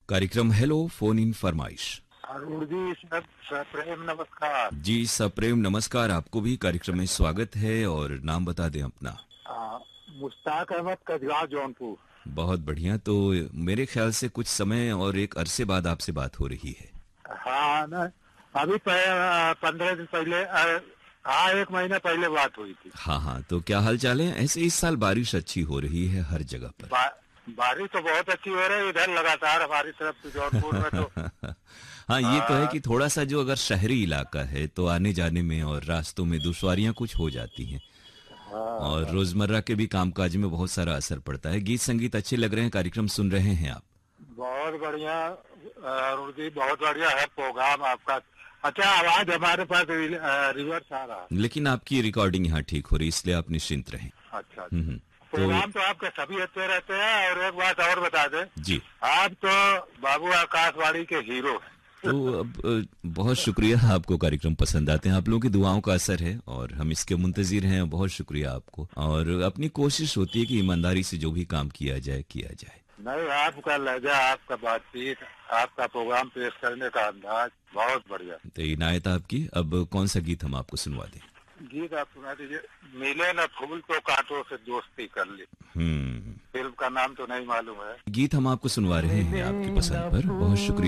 कार्यक्रम hello phone in फरमाइश। अरुण जी सप्रेम नमस्कार। जी सप्रेम नमस्कार, आपको भी कार्यक्रम में स्वागत है और नाम बता दें अपना। मुश्ताक अहमद कजगांव जौनपुर। बहुत बढ़िया, तो मेरे ख्याल से कुछ समय और एक अरसे बाद आपसे बात हो रही है। हाँ ना, अभी 15 दिन पहले, हाँ 1 महीना पहले बात हुई थी। हाँ हाँ, तो क्या हाल चाल है? ऐसे इस साल बारिश अच्छी हो रही है हर जगह पर। बारिश तो बहुत अच्छी हो रही है इधर लगातार हमारी तरफ से जौनपुर में तो। हाँ, ये तो है कि थोड़ा सा जो अगर शहरी इलाका है तो आने जाने में और रास्तों में दुश्वारियां कुछ हो जाती हैं और रोजमर्रा के भी कामकाज में बहुत सारा असर पड़ता है। गीत संगीत अच्छे लग रहे हैं, कार्यक्रम सुन रहे हैं आप? बहुत बढ़िया अरुण जी, बहुत बढ़िया है प्रोग्राम आपका। अच्छा, आवाज हमारे पास रिवर्स आ रहा है, लेकिन आपकी रिकॉर्डिंग यहाँ ठीक हो रही, इसलिए आप निश्चिंत रहें। अच्छा। तो प्रोग्राम तो आपके सभी अच्छे रहते हैं। और एक बात और बता दें जी, आप तो बाबू आकाशवाणी के हीरो हैं। तो अब बहुत शुक्रिया, आपको कार्यक्रम पसंद आते हैं, आप लोगों की दुआओं का असर है और हम इसके मुंतजिर हैं। बहुत शुक्रिया आपको, और अपनी कोशिश होती है कि ईमानदारी से जो भी काम किया जाए किया जाए। नहीं, आपका लहजा, आपका बातचीत, आपका प्रोग्राम पेश करने का अंदाज बहुत बढ़िया। तो इनायत आपकी। अब कौन सा गीत हम आपको सुनवा दें? गीत आप सुना दीजिए। मिले न फूल तो कांटों से दोस्ती कर ली। फिल्म का नाम तो नहीं मालूम है। गीत हम आपको सुनवा रहे हैं आपकी पसंद पर। बहुत शुक्रिया।